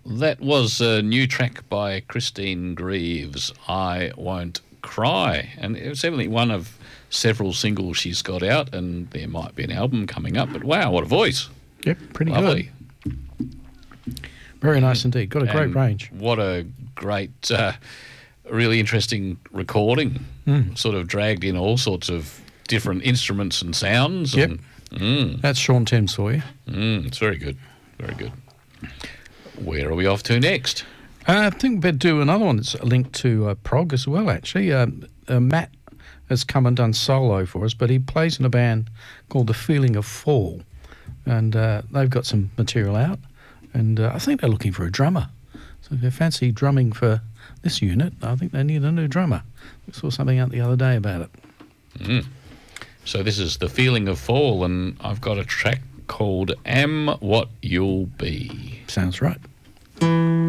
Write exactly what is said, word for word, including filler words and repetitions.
That was a new track by Christine Greaves, I Won't Cry. And it was evidently one of several singles she's got out, and there might be an album coming up. But wow, what a voice. Yep, pretty Lovely. good. Very nice indeed. Got a great And range. What a great, uh, really interesting recording. Mm. Sort of dragged in all sorts of different instruments and sounds. Yep. And, mm, That's Sean Thames for you. mm, it's very good. Very good. Where are we off to next? Uh, I think we better do another one that's linked to uh, prog as well, actually. Um, uh, Matt has come and done solo for us, but he plays in a band called The Feeling of Fall. And uh, they've got some material out, and uh, I think they're looking for a drummer. So if you fancy drumming for this unit, I think they need a new drummer. We saw something out the other day about it. Mm. So this is The Feeling of Fall, and I've got a track called Am What You'll Be. Sounds right.